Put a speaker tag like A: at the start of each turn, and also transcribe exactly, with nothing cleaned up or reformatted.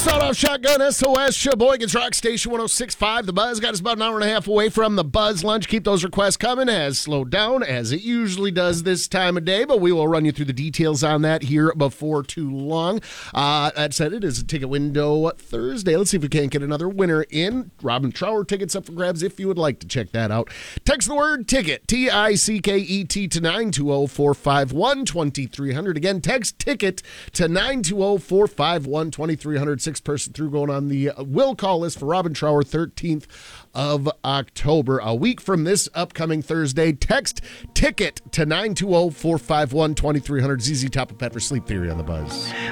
A: Sawed-off shotgun, S O S, Sheboygan's Rock Station one oh six point five. The Buzz got us about an hour and a half away from the Buzz Lunch. Keep those requests coming. Has slowed down as it usually does this time of day, but we will run you through the details on that here before too long. Uh, that said, it is a ticket window Thursday. Let's see if we can't get another winner in. Robin Trower tickets up for grabs if you would like to check that out. Text the word ticket, T I C K E T, to nine two zero, four five one, two three zero zero. Again, text ticket to nine two zero, four five one, two three zero zero. Six person through going on the will call list for Robin Trower, thirteenth of October. A week from this upcoming Thursday, text ticket to nine two zero, four five one, two three zero zero. Z Z Top of Pet for Sleep Theory on the Buzz.